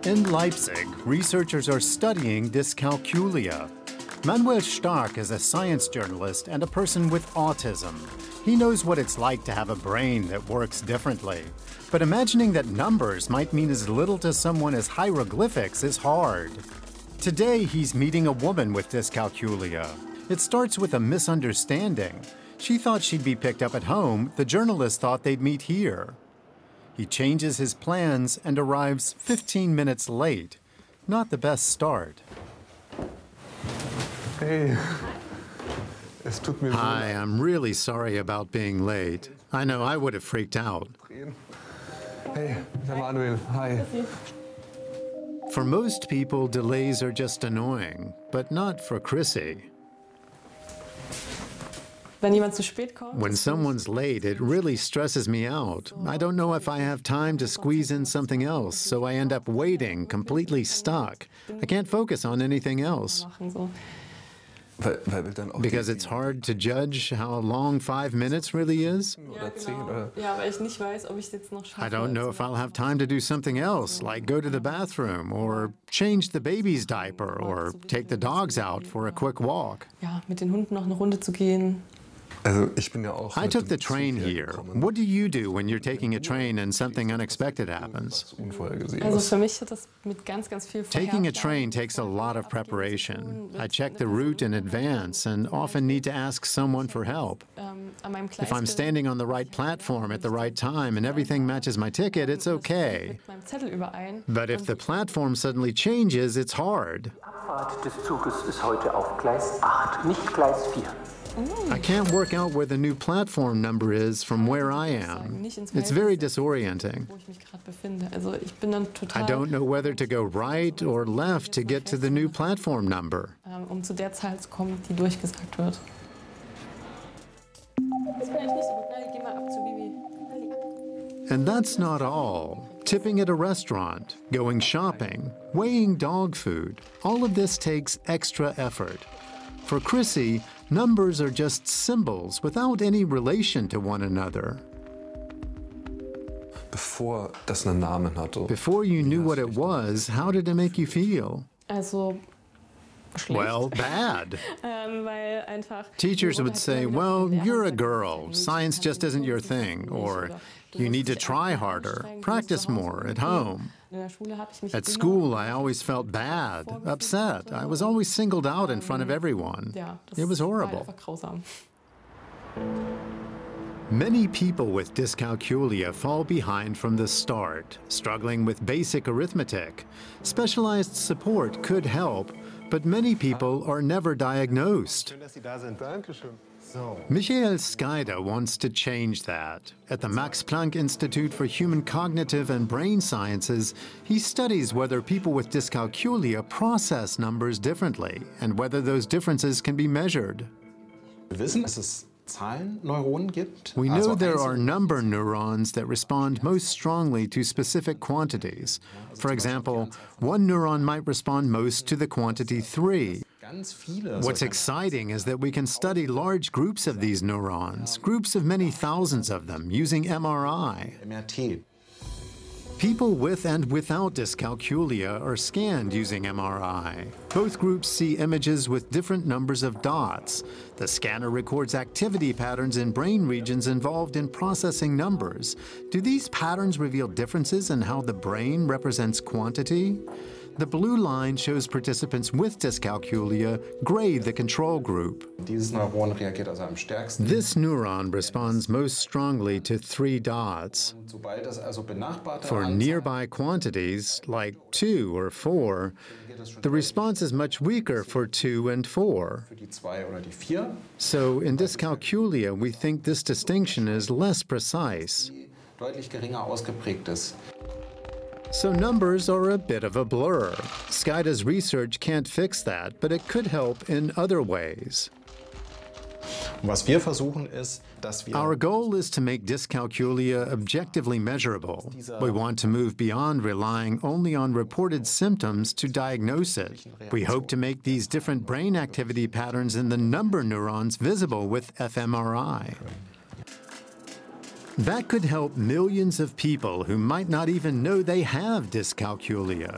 In Leipzig, researchers are studying dyscalculia. Manuel Stark is a science journalist and a person with autism. He knows what it's like to have a brain that works differently. But imagining that numbers might mean as little to someone as hieroglyphics is hard. Today, he's meeting a woman with dyscalculia. It starts with a misunderstanding. She thought she'd be picked up at home. The journalist thought they'd meet here. He changes his plans and arrives 15 minutes late. Not the best start. Hey. Es tut mir Hi, I'm really sorry about being late. I know I would have freaked out. Hey, Manuel. Hi. For most people, delays are just annoying, but not for Chrissy. When someone's late, it really stresses me out. I don't know if I have time to squeeze in something else, so I end up waiting, completely stuck. I can't focus on anything else. Because it's hard to judge how long 5 minutes really is? I don't know if I'll have time to do something else, like go to the bathroom, or change the baby's diaper, or take the dogs out for a quick walk. I took the train here. What do you do when you're taking a train and something unexpected happens? Taking a train takes a lot of preparation. I check the route in advance and often need to ask someone for help. If I'm standing on the right platform at the right time and everything matches my ticket, it's okay. But if the platform suddenly changes, it's hard. I can't work out where the new platform number is from where I am. It's very disorienting. I don't know whether to go right or left to get to the new platform number. And that's not all. Tipping at a restaurant, going shopping, weighing dog food, all of this takes extra effort. For Chrissy, numbers are just symbols without any relation to one another. Before you knew what it was, how did it make you feel? Well, bad. Teachers would say, well, you're a girl, science just isn't your thing, or you need to try harder, practice more at home. At school, I always felt bad, upset. I was always singled out in front of everyone. It was horrible. Many people with dyscalculia fall behind from the start, struggling with basic arithmetic. Specialized support could help, but many people are never diagnosed. Michael Skajda wants to change that. At the Max Planck Institute for Human Cognitive and Brain Sciences, he studies whether people with dyscalculia process numbers differently and whether those differences can be measured. We know there are number neurons that respond most strongly to specific quantities. For example, one neuron might respond most to the quantity 3. What's exciting is that we can study large groups of these neurons, groups of many thousands of them, using MRI. People with and without dyscalculia are scanned using MRI. Both groups see images with different numbers of dots. The scanner records activity patterns in brain regions involved in processing numbers. Do these patterns reveal differences in how the brain represents quantity? The blue line shows participants with dyscalculia, gray the control group. This neuron responds most strongly to 3 dots. For nearby quantities, like 2 or 4, the response is much weaker for 2 and 4. So in dyscalculia, we think this distinction is less precise. So numbers are a bit of a blur. Skajda's research can't fix that, but it could help in other ways. Our goal is to make dyscalculia objectively measurable. We want to move beyond relying only on reported symptoms to diagnose it. We hope to make these different brain activity patterns in the number neurons visible with fMRI. That could help millions of people who might not even know they have dyscalculia.